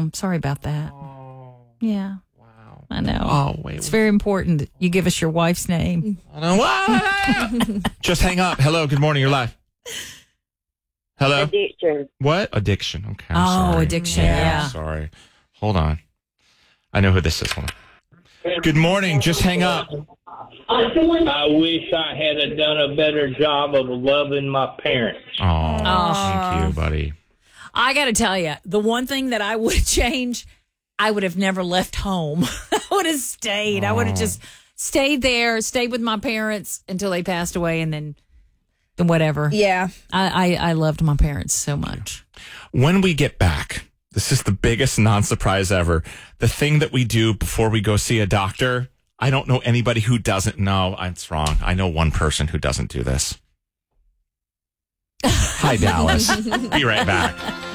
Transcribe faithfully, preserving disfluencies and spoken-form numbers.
I'm sorry about that. Oh, yeah. wow. I know. Oh, wait. It's very important that you give us your wife's name. I don't know. Just hang up. Hello, good morning. You're live. Hello? Addiction. What? Addiction. Okay. I'm Oh, sorry. addiction, yeah. I'm sorry. Hold on. I know who this is. Hold on. Good morning. Just hang up. I wish I had a done a better job of loving my parents. Oh, thank you, buddy. I got to tell you, the one thing that I would change, I would have never left home. I would have stayed. I would have just stayed there, stayed with my parents until they passed away, and then, then whatever. Yeah. I, I, I loved my parents so much. When we get back, this is the biggest non-surprise ever. The thing that we do before we go see a doctor, I don't know anybody who doesn't know. It's wrong. I know one person who doesn't do this. Hi, Dallas. Be right back.